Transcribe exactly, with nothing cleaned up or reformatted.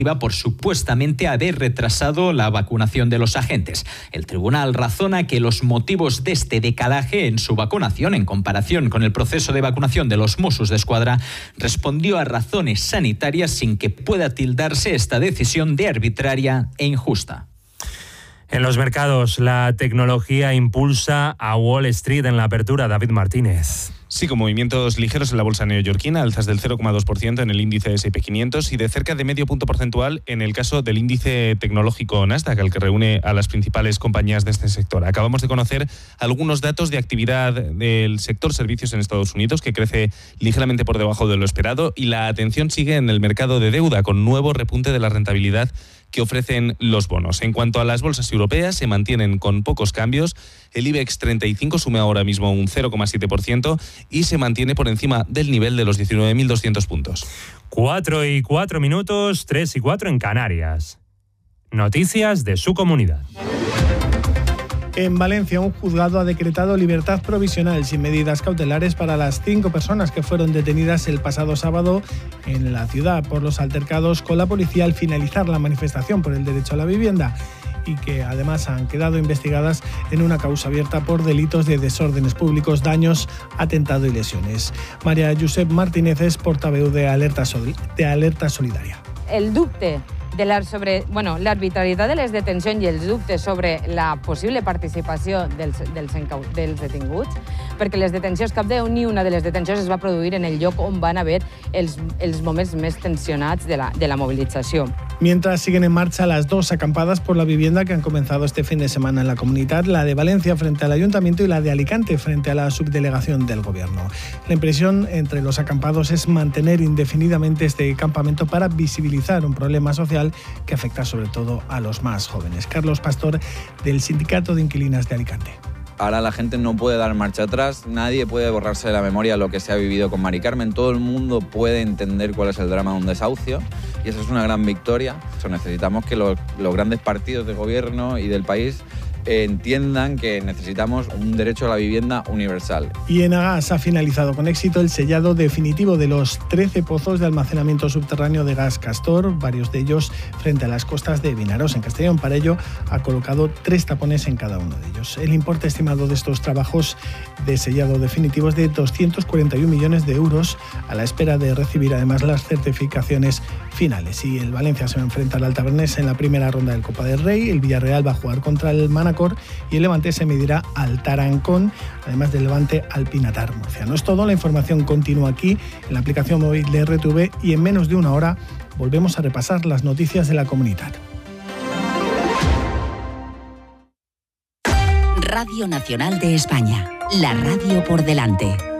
por supuestamente haber retrasado la vacunación de los agentes. El tribunal razona que los motivos de este decalaje en su vacunación en comparación con el proceso de vacunación de los Mossos d'Esquadra respondió a razones sanitarias sin que pueda tildarse esta decisión de arbitraria e injusta. En los mercados, la tecnología impulsa a Wall Street en la apertura. David Martínez. Sí, con movimientos ligeros en la bolsa neoyorquina, alzas del cero coma dos por ciento en el índice ese y pe quinientos y de cerca de medio punto porcentual en el caso del índice tecnológico Nasdaq, al que reúne a las principales compañías de este sector. Acabamos de conocer algunos datos de actividad del sector servicios en Estados Unidos, que crece ligeramente por debajo de lo esperado, y la atención sigue en el mercado de deuda, con nuevo repunte de la rentabilidad que ofrecen los bonos. En cuanto a las bolsas europeas, se mantienen con pocos cambios. El IBEX treinta y cinco sube ahora mismo un cero coma siete por ciento y se mantiene por encima del nivel de los diecinueve mil doscientos puntos. Cuatro y cuatro minutos, tres y cuatro en Canarias. Noticias de su comunidad. En Valencia, un juzgado ha decretado libertad provisional sin medidas cautelares para las cinco personas que fueron detenidas el pasado sábado en la ciudad por los altercados con la policía al finalizar la manifestación por el derecho a la vivienda, y que además han quedado investigadas en una causa abierta por delitos de desórdenes públicos, daños, atentado y lesiones. María Josep Martínez és portaveu de Alerta, Sol- de Alerta Solidària. El dubte de la, sobre, bueno, l'arbitrarietat de les detencions i els dubtes sobre la possible participació dels, dels, encau, dels detinguts, perquè les detencions, cap de ni una de les detencions es va produir en el lloc on van haver els, els moments més tensionats de la, de la movilització. Mientras siguen en marcha las dos acampadas por la vivienda que han comenzado este fin de semana en la comunidad, la de Valencia frente al Ayuntamiento y la de Alicante frente a la subdelegación del Gobierno. La impresión entre los acampados es mantener indefinidamente este campamento para visibilizar un problema social que afecta sobre todo a los más jóvenes. Carlos Pastor, del Sindicato de Inquilinas de Alicante. Ahora la gente no puede dar marcha atrás, nadie puede borrarse de la memoria lo que se ha vivido con Mari Carmen, todo el mundo puede entender cuál es el drama de un desahucio y eso es una gran victoria. Eso necesitamos que los, los grandes partidos de gobierno y del país entiendan que necesitamos un derecho a la vivienda universal. Y en Agas ha finalizado con éxito el sellado definitivo de los trece pozos de almacenamiento subterráneo de gas Castor, varios de ellos frente a las costas de Vinaroz, en Castellón. Para ello ha colocado tres tapones en cada uno de ellos. El importe estimado de estos trabajos de sellado definitivo es de doscientos cuarenta y un millones de euros, a la espera de recibir además las certificaciones finales. Y el Valencia se va a enfrentar al Tavernés en la primera ronda del Copa del Rey, el Villarreal va a jugar contra el Manacor y el Levante se medirá al Tarancón, además del Levante al Pinatar Murcia. No es todo, la información continúa aquí en la aplicación móvil de R T V y en menos de una hora volvemos a repasar las noticias de la comunidad. Radio Nacional de España, la radio por delante.